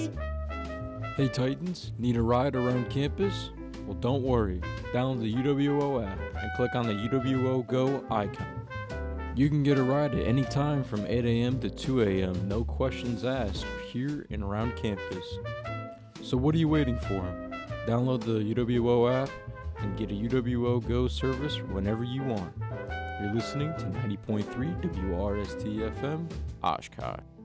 Hey Titans, need a ride around campus? Well, don't worry. Download the UWO app and click on the UWO Go icon. You can get a ride at any time from 8 a.m. to 2 a.m., no questions asked, here and around campus. So what are you waiting for? Download the UWO app and get a UWO Go service whenever you want. You're listening to 90.3 WRST FM, Oshkosh.